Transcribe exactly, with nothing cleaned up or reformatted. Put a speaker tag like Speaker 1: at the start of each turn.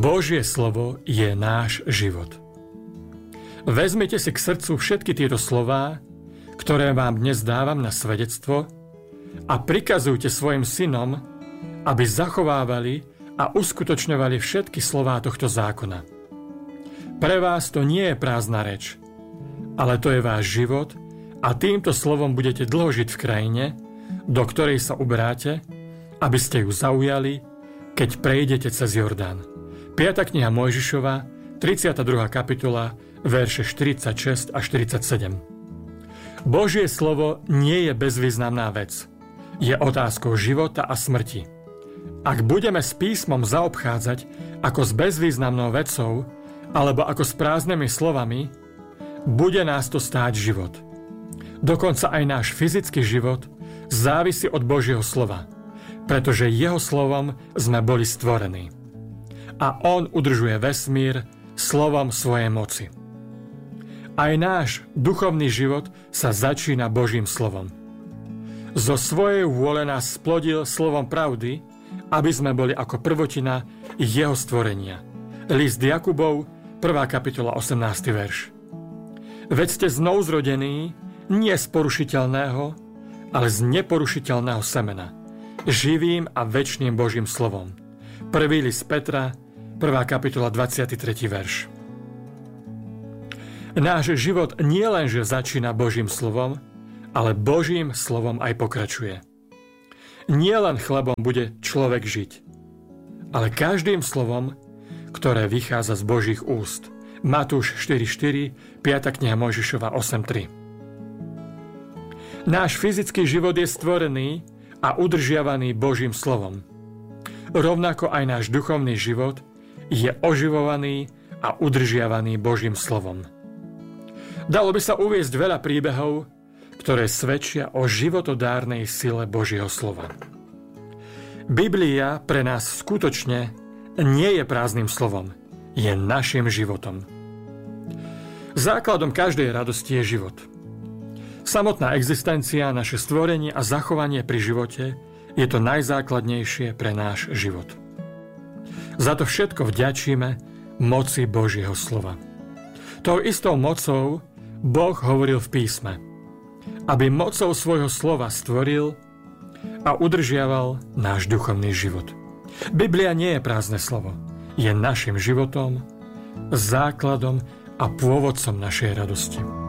Speaker 1: Božie slovo je náš život. Vezmite si k srdcu všetky tieto slová, ktoré vám dnes dávam na svedectvo, a prikazujte svojim synom, aby zachovávali a uskutočňovali všetky slová tohto zákona. Pre vás to nie je prázdna reč, ale to je váš život a týmto slovom budete dlho žiť v krajine, do ktorej sa uberáte, aby ste ju zaujali, keď prejdete cez Jordán. piata kniha Mojžišova, tridsiata druhá kapitola, verše štyridsaťšesť a štyridsaťsedem. Božie slovo nie je bezvýznamná vec. Je otázkou života a smrti. Ak budeme s písmom zaobchádzať ako s bezvýznamnou vecou alebo ako s prázdnymi slovami, bude nás to stáť život. Dokonca aj náš fyzický život závisí od Božieho slova, pretože jeho slovom sme boli stvorení. A on udržuje vesmír slovom svojej moci. Aj náš duchovný život sa začína Božím slovom. Zo svojej vôle nás splodil slovom pravdy, aby sme boli ako prvotina jeho stvorenia. List Jakubov, prvá kapitola, osemnásty verš. Veď ste znovuzrodení nie z porušiteľného, ale z neporušiteľného semena, živým a večným Božím slovom. Prvý list Petra, prvá kapitola, dvadsiaty tretí verš. Náš život nie lenže začína Božím slovom, ale Božím slovom aj pokračuje. Nie len chlebom bude človek žiť, ale každým slovom, ktoré vychádza z Božích úst. Matúš štyri štyri, piata kniha Mojžišova osem tri. Náš fyzický život je stvorený a udržiavaný Božím slovom. Rovnako aj náš duchovný život je oživovaný a udržiavaný Božím slovom. Dalo by sa uviesť veľa príbehov, ktoré svedčia o životodárnej sile Božieho slova. Biblia pre nás skutočne nie je prázdnym slovom, je našim životom. Základom každej radosti je život. Samotná existencia, naše stvorenie a zachovanie pri živote je to najzákladnejšie pre náš život. Za to všetko vďačíme moci Božieho slova. Tou istou mocou Boh hovoril v písme, aby mocou svojho slova stvoril a udržiaval náš duchovný život. Biblia nie je prázdne slovo, je našim životom, základom a pôvodcom našej radosti.